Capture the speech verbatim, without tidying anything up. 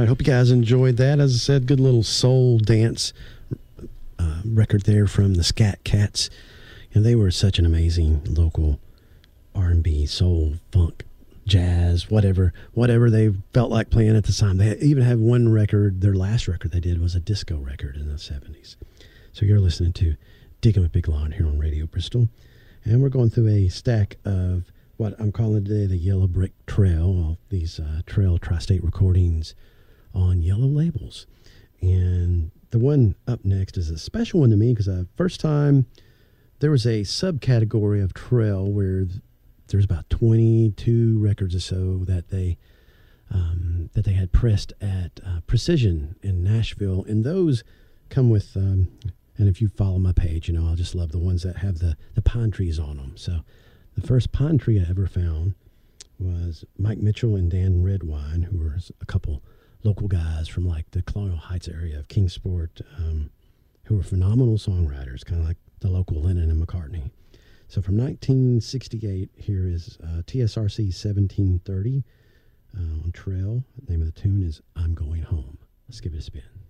Hope you guys enjoyed that. As I said, good little soul dance uh, record there from the Scat Cats. And they were such an amazing local R and B, soul, funk, jazz, whatever, whatever they felt like playing at the time. They even had one record, their last record they did was a disco record in the seventies. So you're listening to Digging with Big Lon here on Radio Bristol. And we're going through a stack of what I'm calling today the Yellow Brick Trail, all these uh, Trail Tri-State recordings on yellow labels. And the one up next is a special one to me because the first time there was a subcategory of Trail where there's about twenty-two records or so that they um, that they had pressed at uh, Precision in Nashville, and those come with. Um, and if you follow my page, you know I'll just love the ones that have the the pine trees on them. So the first pine tree I ever found was Mike Mitchell and Dan Redwine, who were a couple local guys from like the Colonial Heights area of Kingsport, um, who were phenomenal songwriters, kind of like the local Lennon and McCartney. So from nineteen sixty-eight, here is uh, T S R C seventeen thirty uh, on Trail. The name of the tune is I'm Going Home. Let's give it a spin.